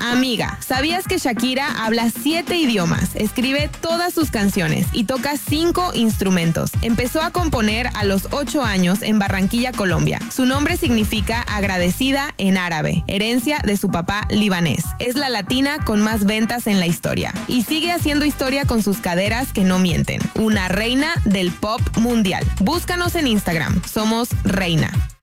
Amiga, ¿sabías que Shakira habla 7 idiomas, escribe todas sus canciones y toca 5 instrumentos? Empezó a componer a los 8 años en Barranquilla, Colombia. Su nombre significa agradecida en árabe, herencia de su papá libanés. Es la latina con más ventas en la historia y sigue haciendo historia con sus caderas que no mienten. Una reina del pop mundial. Búscanos en Instagram, somos Reina.